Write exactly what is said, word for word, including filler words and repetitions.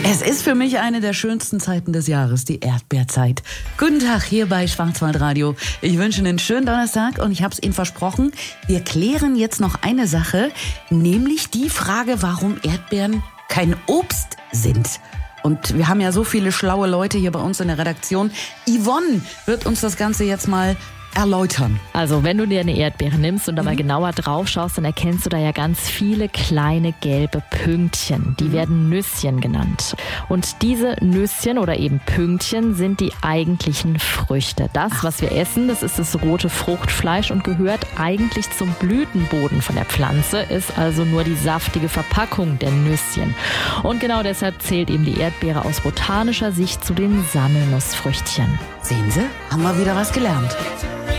Es ist für mich eine der schönsten Zeiten des Jahres, die Erdbeerzeit. Guten Tag hier bei Schwarzwaldradio. Ich wünsche Ihnen einen schönen Donnerstag und ich habe es Ihnen versprochen, wir klären jetzt noch eine Sache, nämlich die Frage, warum Erdbeeren kein Obst sind. Und wir haben ja so viele schlaue Leute hier bei uns in der Redaktion. Yvonne wird uns das Ganze jetzt mal erläutern. Also wenn du dir eine Erdbeere nimmst und da mal genauer drauf schaust, dann erkennst du da ja ganz viele kleine gelbe Pünktchen. Die werden Nüsschen genannt. Und diese Nüsschen oder eben Pünktchen sind die eigentlichen Früchte. Das, was wir essen, das ist das rote Fruchtfleisch und gehört eigentlich zum Blütenboden von der Pflanze, ist also nur die saftige Verpackung der Nüsschen. Und genau deshalb zählt eben die Erdbeere aus botanischer Sicht zu den Sammelnussfrüchtchen. Sehen Sie, haben wir wieder was gelernt.